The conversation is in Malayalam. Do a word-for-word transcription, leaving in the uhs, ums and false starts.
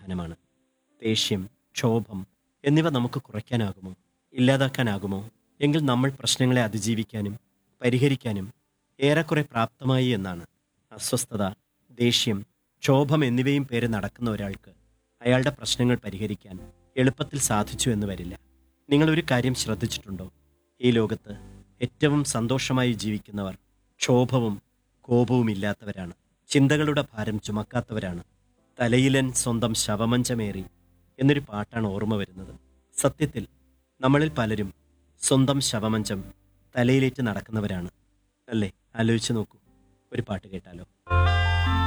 പ്രധാനമാണ്. ദേഷ്യം, ക്ഷോഭം എന്നിവ നമുക്ക് കുറയ്ക്കാനാകുമോ, ഇല്ലാതാക്കാനാകുമോ? എങ്കിൽ നമ്മൾ പ്രശ്നങ്ങളെ അതിജീവിക്കാനും പരിഹരിക്കാനും ഏറെക്കുറെ പ്രാപ്തമായി എന്നാണ്. അസ്വസ്ഥത, ദേഷ്യം, ക്ഷോഭം എന്നിവയും പേര് നടക്കുന്ന ഒരാൾക്ക് അയാളുടെ പ്രശ്നങ്ങൾ പരിഹരിക്കാൻ എളുപ്പത്തിൽ സാധിച്ചു എന്ന് വരില്ല. നിങ്ങളൊരു കാര്യം ശ്രദ്ധിച്ചിട്ടുണ്ടോ? ഈ ലോകത്ത് ഏറ്റവും സന്തോഷമായി ജീവിക്കുന്നവർ ക്ഷോഭവും കോപവും ഇല്ലാത്തവരാണ്. ചിന്തകളുടെ ഭാരം ചുമക്കാത്തവരാണ്. തലയിലൻ സ്വന്തം ശവമഞ്ചമേറി എന്നൊരു പാട്ടാണ് ഓർമ്മ വരുന്നത്. സത്യത്തിൽ നമ്മളിൽ പലരും സ്വന്തം ശവമഞ്ചം തലയിലേറ്റ് നടക്കുന്നവരാണ് അല്ലേ? ആലോചിച്ച് നോക്കൂ. ഒരു പാട്ട് കേട്ടാലോ?